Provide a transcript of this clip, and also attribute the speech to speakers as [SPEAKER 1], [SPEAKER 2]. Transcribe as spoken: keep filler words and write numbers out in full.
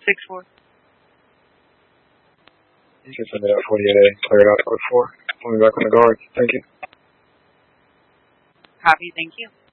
[SPEAKER 1] six four.
[SPEAKER 2] Just send it out forty-eight A. Cleared out code four. I'll be back on the guard. Thank you.
[SPEAKER 1] Copy. Thank you.